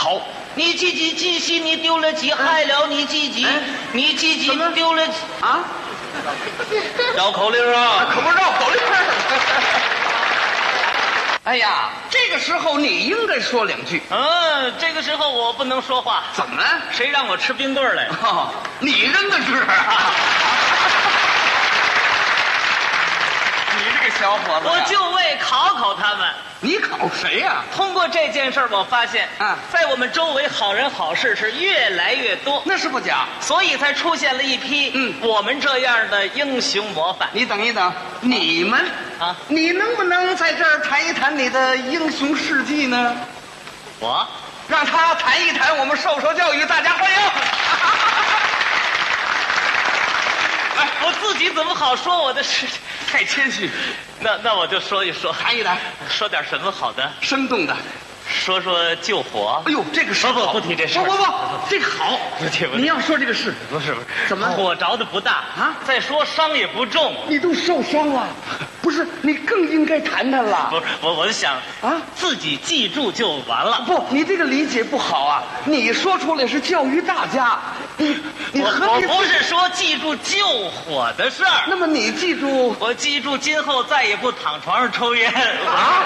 好， 你自己记性，你丢了几，害了你自己，你自己丢了啊！ 绕口令啊， 可不绕口令。哎呀，这个时候你应该说2句。 这个时候我不能说话。 怎么？ 谁让我吃冰棍来？ 你真的是。你这个小伙子， 我就为考他们。 你考谁呀？ 通过这件事儿，我发现在我们周围好人好事是越来越多。 那是不假， 所以才出现了一批我们这样的英雄模范。 你等一等，你们啊， 你能不能在这儿谈一谈你的英雄事迹呢？ 我让他谈一谈，我们受教育，大家欢迎。 哎，我自己怎么好说我的事？ 太谦虚。 那我就说一说， 谈一谈， 说点什么好的？ 生动的， 说说救火。 哎呦，这个事不提这事。 不，这个好。 不提。 你要说这个事， 不是， 怎么火着的不大啊？ 再说伤也不重。 你都受伤了，不是？你更应该谈谈了。 不是，我就想啊， 自己记住就完了。 不，你这个理解不好啊！你说出来是教育大家， 我不是说记住救火的事儿。 那么你记住， 我记住今后再也不躺床上抽烟啊！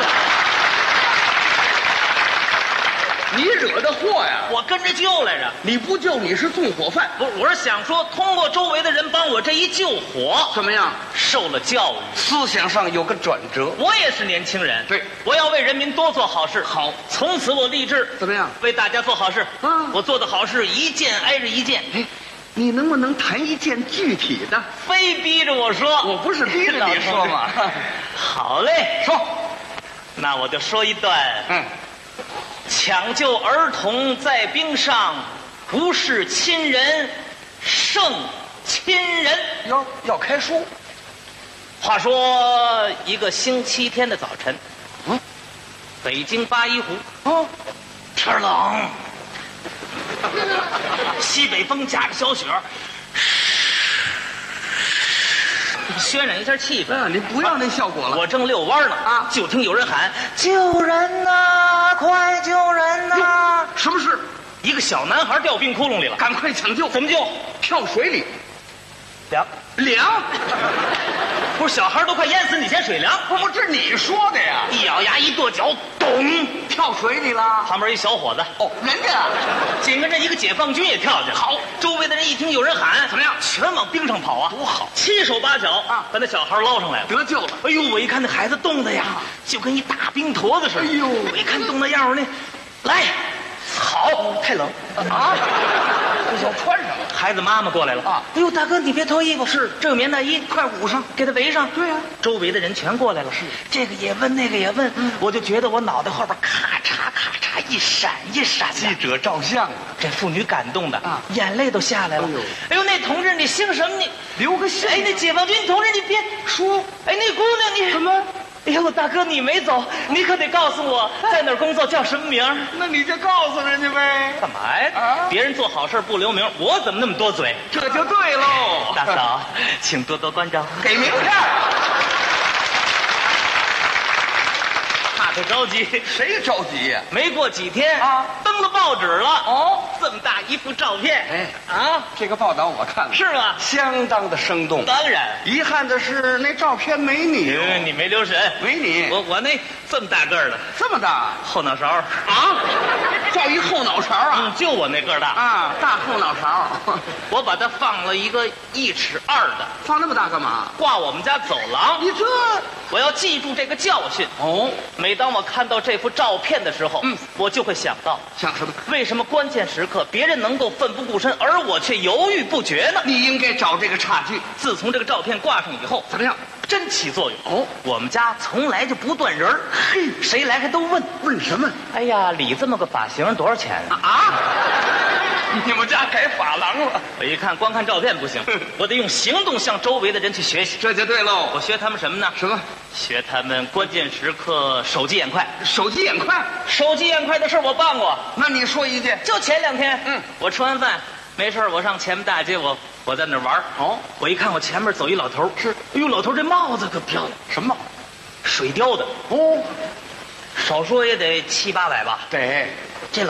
你惹的祸呀！ 我跟着救来着。 你不救你是纵火犯。 不是，我是想说，通过周围的人帮我这一救火， 怎么样？ 受了教育， 思想上有个转折。 我也是年轻人， 对， 我要为人民多做好事。 好， 从此我立志， 怎么样？ 为大家做好事。 啊， 我做的好事一件挨着一件。 哎，你能不能谈一件具体的？ 非逼着我说。 我不是逼着你说嘛。 好嘞， 说。 那我就说一段。抢救儿童在冰上，不是亲人胜亲人。 要开书。 话说一个星期天的早晨，北京八一湖，天冷，西北风夹着小雪，渲染一下气氛。 你不要那效果了。 我正遛弯呢，就听有人喊：“救人呐！快救人呐！” 什么事？ 一个小男孩掉冰窟窿里了， 赶快抢救。 怎么救？ 跳水里。凉。 不是，小孩都快淹死，你嫌水凉？ 不，这是你说的呀！ 一咬牙，一跺脚，咚， 跳水里了。 旁边一小伙子， 人家， 紧跟着一个解放军也跳下去。 好， 周围的人一听有人喊， 怎么样？ 全往冰上跑啊！ 多好， 七手八脚把那小孩捞上来了， 得救了。 哎呦，我一看那孩子冻的呀，就跟一大冰坨子似的。 哎呦， 我一看冻那样，我那来。好，太冷啊！这要穿上了。 孩子妈妈过来了啊！哎呦，大哥，你别脱衣服，是这有棉大衣， 快捂上， 给他围上。 对呀， 周围的人全过来了，是这个也问，那个也问，我就觉得我脑袋后边咔嚓咔嚓一闪一闪的。 记者照相， 这妇女感动的眼泪都下来了。哎呦，那同志你姓什么？你留个姓。 哎，那解放军同志你别说。 哎，那姑娘你怎么？ 哎呦，大哥，你没走，你可得告诉我在哪儿工作，叫什么名？ 那你就告诉人家呗。 干嘛呀？别人做好事不留名，我怎么那么多嘴？ 这就对喽。 大嫂，请多多关照， 给名片。 怕他着急， 谁着急呀？ 没过几天登了报纸了。这么大一幅照片。 这个报道我看了， 是吗？ 相当的生动。 当然， 遗憾的是那照片没你。 你没留神， 没你。 我那这么大个儿的， 这么大后脑勺照一后脑勺啊？ 就我那个儿大大后脑勺。 我把它放了一个1.2尺的， 放那么大干嘛？ 挂我们家走廊。 你这， 我要记住这个教训。每当我看到这幅照片的时候，我就会想到， 想什么？ 为什么关键时刻别人能够奋不顾身，而我却犹豫不决呢？ 你应该找这个差距。 自从这个照片挂上以后， 怎么样？ 真起作用。我们家从来就不断人儿。嘿，谁来还都问什么？ 哎呀，理这么个发型多少钱你们家改发廊了？ 我一看，光看照片不行，我得用行动向周围的人去学习。 这就对喽。 我学他们什么呢？ 什么？ 学他们关键时刻手疾眼快。 手疾眼快？ 手疾眼快的事我办过。 那你说一件。 就前2天，我吃完饭没事我上前门大街，我在那玩。我一看我前面走一老头，是，哎呦，老头这帽子可漂亮。 什么帽？ 水貂的。少说也得700-800吧。 对。 这